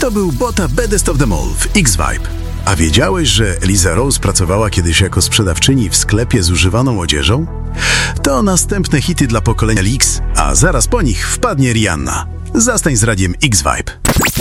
To był Bota Baddest of them all w X-Vibe. A wiedziałeś, że Eliza Rose pracowała kiedyś jako sprzedawczyni w sklepie z używaną odzieżą? To następne hity dla pokolenia X, a zaraz po nich wpadnie Rihanna. Zastań z radiem X-Vibe.